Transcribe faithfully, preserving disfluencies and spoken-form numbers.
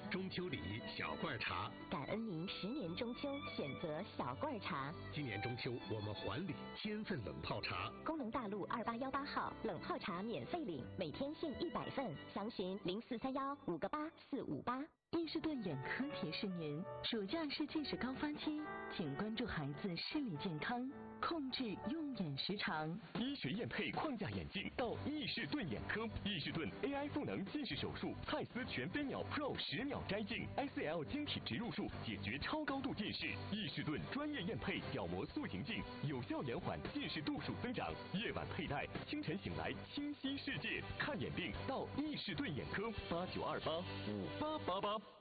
中秋礼小罐茶， 感恩您十年中秋选择小罐茶。 今年中秋我们还礼千份冷泡茶。 工农大路二八幺八号冷泡茶免费领，每天限一百份，详询零四三幺五个八四五八。 伊士顿眼科提示您，暑假是近视高发期，请关注孩子视力健康，控制用眼时长。 医学验配框架眼镜到伊士顿眼科，伊士顿 A I 赋能近视手术，蔡司全飞秒 Pro 十秒摘镜 ，I C L 晶体植入术解决超高度近视。伊士顿专业验配角膜塑形镜，有效延缓近视度数增长。夜晚佩戴，清晨醒来清晰世界。看眼病到伊士顿眼科，八九二八五八八八。